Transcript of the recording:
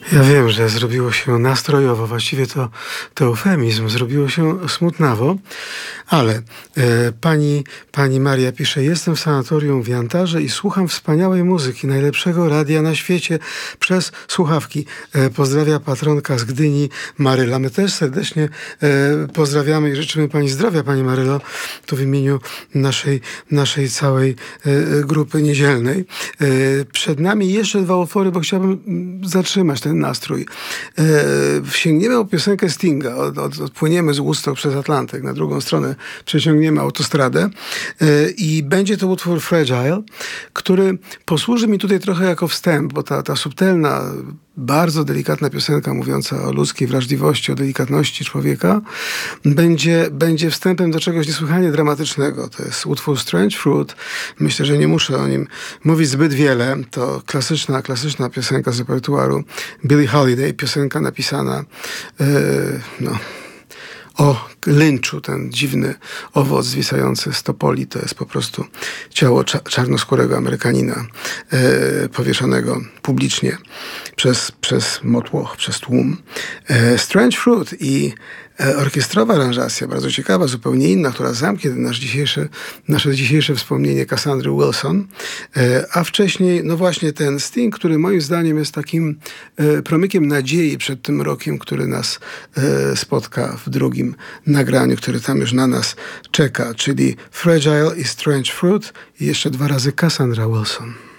Ja wiem, że zrobiło się nastrojowo, właściwie to eufemizm, zrobiło się smutnawo, ale pani Maria pisze: jestem w sanatorium w Jantarze i słucham wspaniałej muzyki, najlepszego radia na świecie przez słuchawki. Pozdrawia patronka z Gdyni, Maryla. My też serdecznie pozdrawiamy i życzymy pani zdrowia, pani Marylo, tu w imieniu naszej całej grupy niedzielnej. Przed nami jeszcze dwa utwory, bo chciałbym zatrzymać ten nastrój. Sięgniemy o piosenkę Stinga, odpłyniemy z Woodstock przez Atlantyk, na drugą stronę przeciągniemy autostradę i będzie to utwór Fragile, który posłuży mi tutaj trochę jako wstęp, bo ta subtelna, bardzo delikatna piosenka mówiąca o ludzkiej wrażliwości, o delikatności człowieka będzie wstępem do czegoś niesłychanie dramatycznego. To jest utwór Strange Fruit. Myślę, że nie muszę o nim mówić zbyt wiele. To klasyczna piosenka z repertuaru Billie Holiday, piosenka napisana o lynczu, ten dziwny owoc zwisający z topoli. To jest po prostu ciało czarnoskórego Amerykanina powieszonego publicznie przez motłoch, przez tłum. Strange Fruit i orkiestrowa aranżacja, bardzo ciekawa, zupełnie inna, która zamknie nasze dzisiejsze wspomnienie Cassandry Wilson, a wcześniej, no właśnie ten Sting, który moim zdaniem jest takim promykiem nadziei przed tym rokiem, który nas spotka w drugim nagraniu, który tam już na nas czeka, czyli Fragile i Strange Fruit i jeszcze dwa razy Cassandra Wilson.